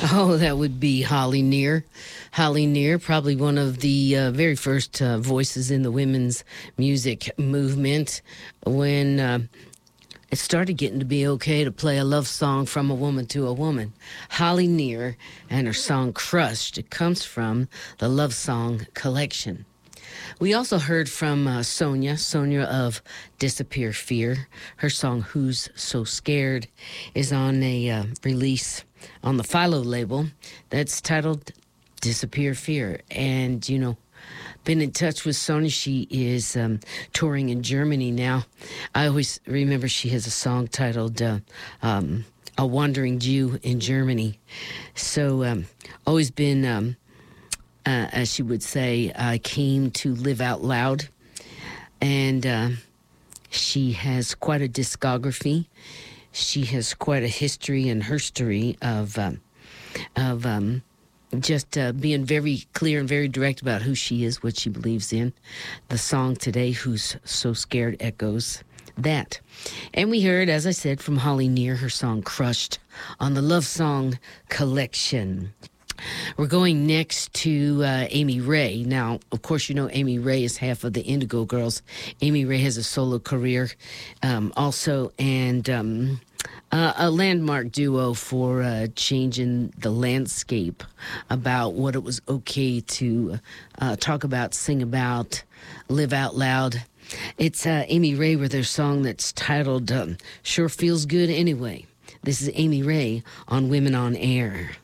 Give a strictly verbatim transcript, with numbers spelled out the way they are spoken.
Oh, that would be Holly Near. Holly Near, probably one of the uh, very first uh, voices in the women's music movement when uh, it started getting to be okay to play a love song from a woman to a woman. Holly Near and her song Crushed. It comes from the Love Song collection. We also heard from uh, Sonia, Sonia of Disappear Fear. Her song Who's So Scared is on a uh, release on the Philo label that's titled Disappear Fear. And, you know, been in touch with Sonia. She is um, touring in Germany now. I always remember she has a song titled uh, um, A Wandering Jew in Germany. So um, always been... Um, Uh, as she would say, I came to live out loud. And uh, she has quite a discography. She has quite a history and herstory of, um, of um, just uh, being very clear and very direct about who she is, what she believes in. The song today, Who's So Scared, echoes that. And we heard, as I said, from Holly Near, her song Crushed on the Love Song collection. We're going next to uh, Amy Ray. Now, of course, you know Amy Ray is half of the Indigo Girls. Amy Ray has a solo career um, also, and um, uh, a landmark duo for uh, changing the landscape about what it was okay to uh, talk about, sing about, live out loud. It's uh, Amy Ray with her song that's titled um, Sure Feels Good Anyway. This is Amy Ray on Women on Air.